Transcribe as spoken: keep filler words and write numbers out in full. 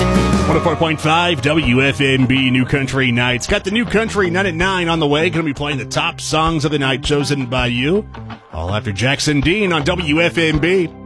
one oh four point five W F M B New Country Nights. Got the New Country Night at nine on the way. Going to be playing the top songs of the night chosen by you. All after Jackson Dean on W F M B.